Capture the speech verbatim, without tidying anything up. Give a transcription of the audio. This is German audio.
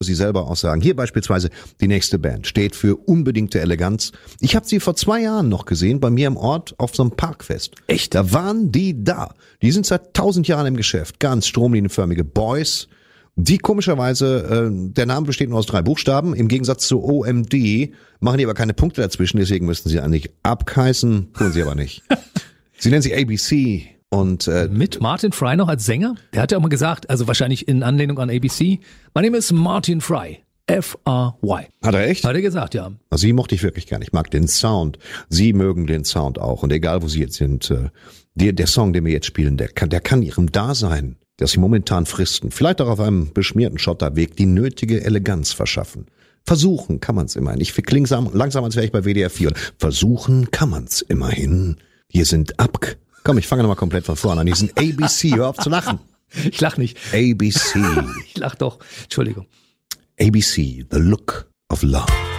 sie selber auch sagen. Hier beispielsweise die nächste Band steht für unbedingte Eleganz. Ich habe sie vor zwei Jahren noch gesehen, bei mir im Ort auf so einem Parkfest. Echt? Da waren die da. Die sind seit tausend Jahren im Geschäft. Ganz stromlinienförmige Boys. Die komischerweise, äh, der Name besteht nur aus drei Buchstaben. Im Gegensatz zu O M D machen die aber keine Punkte dazwischen. Deswegen müssten sie eigentlich abkeißen. Tun sie aber nicht. Sie nennen sich A B C. Und äh, mit Martin Fry noch als Sänger? Der hat ja auch mal gesagt, also wahrscheinlich in Anlehnung an A B C, mein Name ist Martin Fry. F R Y. Hat er echt? Hat er gesagt, ja. Also sie mochte ich wirklich gern. Ich mag den Sound. Sie mögen den Sound auch. Und egal, wo sie jetzt sind, äh, der, der Song, den wir jetzt spielen, der kann, der kann ihrem Dasein, das sie momentan fristen, vielleicht auch auf einem beschmierten Schotterweg, die nötige Eleganz verschaffen. Versuchen kann man's immerhin. Ich klinge langsam, als wäre ich bei W D R vier. Versuchen kann man's immerhin. Hier sind Abk. Komm, ich fange nochmal komplett von vorne an. Hier sind A B C. Hör auf zu lachen. Ich lach nicht. A B C. Ich lach doch. Entschuldigung. A B C, The Look of Love.